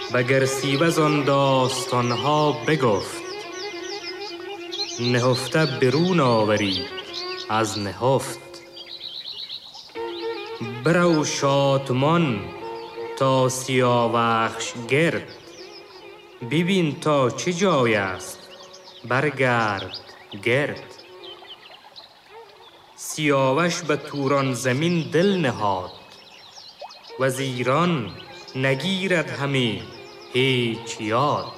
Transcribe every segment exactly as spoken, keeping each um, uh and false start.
و گرسیوز آن داستانها بگفت. نهفته برون آوری از نهفت. برو شادمان تا سیاوخش گرد، ببین تا چه جای است برگرد گرد. سیاوش به توران زمین دل نهاد، وزیران نگیرد همی هیچ یاد.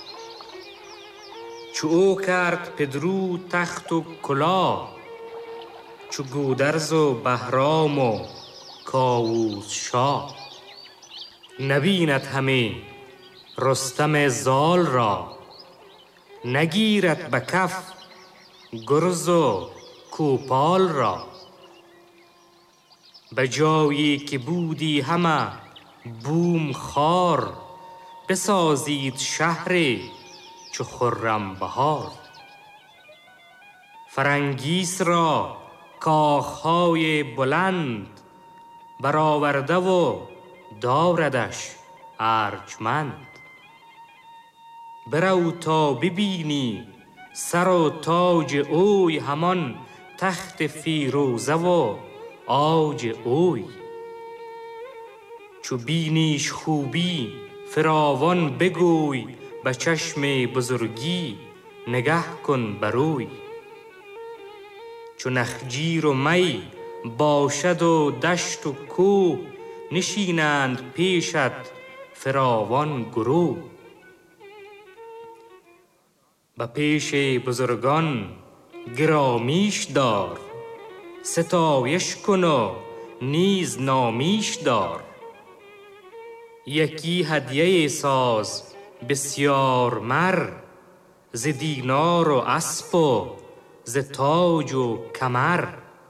چو او کرد پدرو تخت و کلاه، چو گودرز و بهرام و کاووس شاه. نبیند همی رستم زال را، نگیرد به کف گرز و کوپال را. به جایی که بودی همه بوم خار، بسازید شهری چو خرم بهار. فرنگیس را کاخهای بلند، برآورده و داردش ارجمند. برو تا ببینی سر و تاج اوی، همان تخت فیروزه و عاج اوی. چو بینیش خوبی فراوان بگوی، به چشم بزرگی نگه کن بروی. چو نخجیر و می باشد و دشت و کوه، نشینند پیشت فراوان گروه. به پیش بزرگان گرامیش دار، ستایش کن و نیز نامیش دار. یکی هدیه ساز بسیار مر، ز دینار و اسپ و ز تاج و کمر.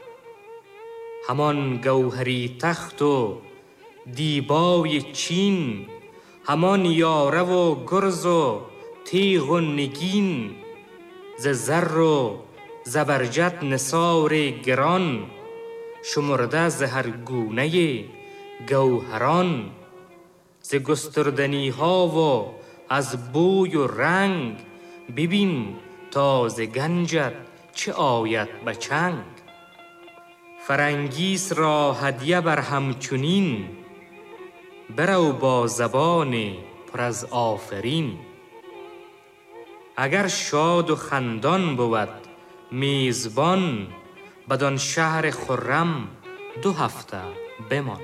همان گوهری تخت و دیبای چین، همان یاره و گرز و تیغ و نگین. ز زر و زبرجد نثار گران، شمرده ز هر گونه گوهران. ز گستردنی ها و از بوی و رنگ، ببین تا ز گنجت چه آید به چنگ. فرنگیس را هدیه بر همچنین، برو با زبان پر از آفرین. اگر شاد و خندان بود میزبان، بدان شهر خرم دو هفته بمان.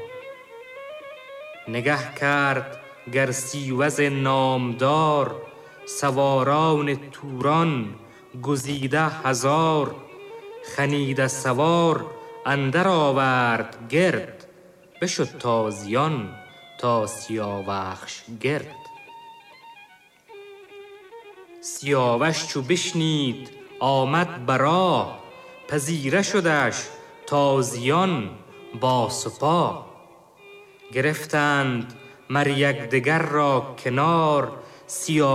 نگه کرد گرسیوز نامدار، سواران توران گزیده هزار. خنیده سوار اندر آورد گرد، بشد تازیان تا سیاوخش گرد. سیاوش چو بشنید آمد بر راه، پذیره شدش تازیان با سپاه. گرفتند مر یکدیگر را کنار، سیاوش